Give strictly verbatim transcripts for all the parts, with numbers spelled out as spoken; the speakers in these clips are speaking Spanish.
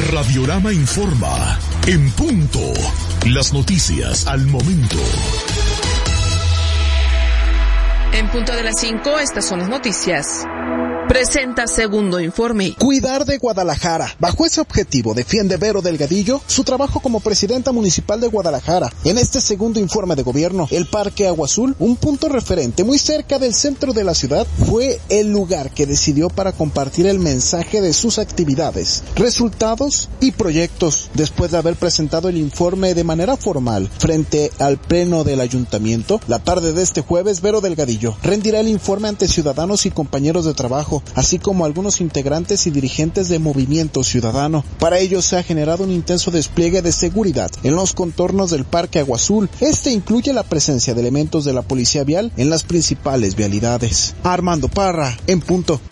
Radiorama informa. En punto. Las noticias al momento. En punto de las cinco, estas son las noticias. Presenta segundo informe. Cuidar de Guadalajara. Bajo ese objetivo defiende Vero Delgadillo su trabajo como presidenta municipal de Guadalajara. En este segundo informe de gobierno, el Parque Agua Azul, un punto referente muy cerca del centro de la ciudad, fue el lugar que decidió para compartir el mensaje de sus actividades, resultados y proyectos. Después de haber presentado el informe de manera formal frente al pleno del ayuntamiento, la tarde de este jueves, Vero Delgadillo rendirá el informe ante ciudadanos y compañeros de trabajo, así como algunos integrantes y dirigentes de Movimiento Ciudadano. Para ello se ha generado un intenso despliegue de seguridad en los contornos del Parque Agua Azul. Este incluye la presencia de elementos de la Policía Vial en las principales vialidades. Armando Parra, en punto.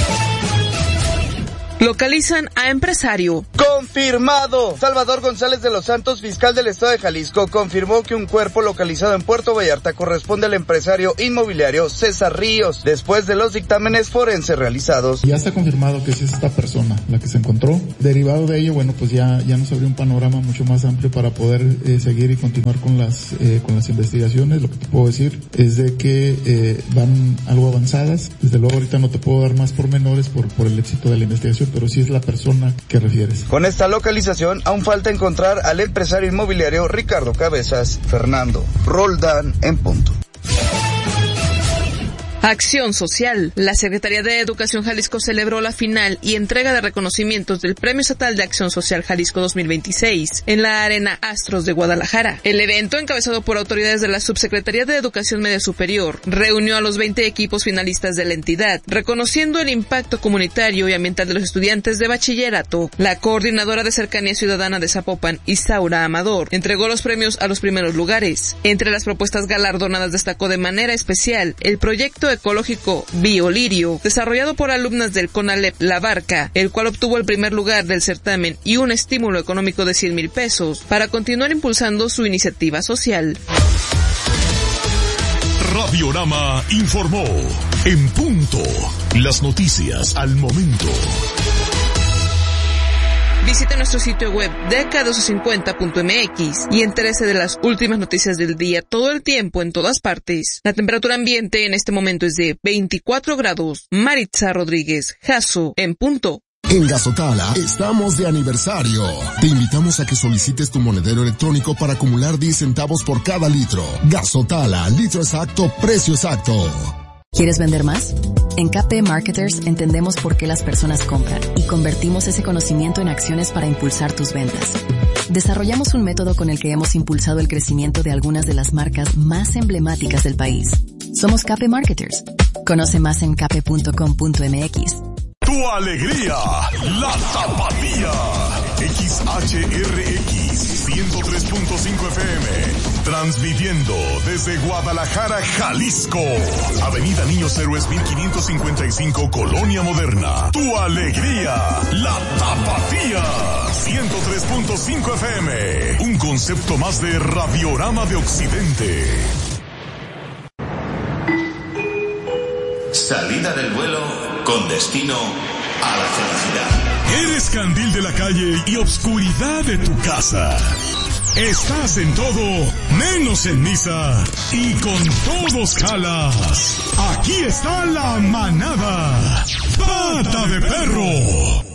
Localizan a empresario. ¡Confirmado! Salvador González de los Santos, fiscal del estado de Jalisco, confirmó que un cuerpo localizado en Puerto Vallarta corresponde al empresario inmobiliario César Ríos, después de los dictámenes forenses realizados. Ya está confirmado que sí es esta persona la que se encontró. Derivado de ello, bueno, pues ya, ya nos abrió un panorama mucho más amplio para poder eh, seguir y continuar con las, eh, con las investigaciones. Lo que te puedo decir es de que eh, van algo avanzadas. Desde luego ahorita no te puedo dar más pormenores por, por el éxito de la investigación, pero sí es la persona que refieres. Con esta localización aún falta encontrar al empresario inmobiliario Ricardo Cabezas. Fernando Roldán, en punto. Acción social. La Secretaría de Educación Jalisco celebró la final y entrega de reconocimientos del Premio Estatal de Acción Social Jalisco dos mil veintiséis en la Arena Astros de Guadalajara. El evento, encabezado por autoridades de la Subsecretaría de Educación Media Superior, reunió a los veinte equipos finalistas de la entidad, reconociendo el impacto comunitario y ambiental de los estudiantes de bachillerato. La coordinadora de Cercanía Ciudadana de Zapopan, Isaura Amador, entregó los premios a los primeros lugares. Entre las propuestas galardonadas destacó de manera especial el proyecto ecológico Biolirio, desarrollado por alumnas del CONALEP La Barca, el cual obtuvo el primer lugar del certamen y un estímulo económico de cien mil pesos para continuar impulsando su iniciativa social. Radiorama informó. En punto. Las noticias al momento. Visite nuestro sitio web D K mil doscientos cincuenta punto M X y entérese de las últimas noticias del día todo el tiempo en todas partes. La temperatura ambiente en este momento es de veinticuatro grados. Maritza Rodríguez, Jaso, en punto. En Gazotala estamos de aniversario. Te invitamos a que solicites tu monedero electrónico para acumular diez centavos por cada litro. Gazotala, litro exacto, precio exacto. ¿Quieres vender más? En K P Marketers entendemos por qué las personas compran y convertimos ese conocimiento en acciones para impulsar tus ventas. Desarrollamos un método con el que hemos impulsado el crecimiento de algunas de las marcas más emblemáticas del país. Somos K P Marketers. Conoce más en k p punto com punto m x. Tu alegría, la Tapatía. X H R X ciento tres punto cinco F M. Transmitiendo desde Guadalajara, Jalisco. Avenida Niños Héroes mil quinientos cincuenta y cinco, Colonia Moderna. Tu alegría, la Tapatía. ciento tres punto cinco F M. Un concepto más de Radiorama de Occidente. Salida del vuelo con destino a la felicidad. Eres candil de la calle y obscuridad de tu casa. Estás en todo, menos en misa. Y con todos jalas. Aquí está la manada. Pata de perro.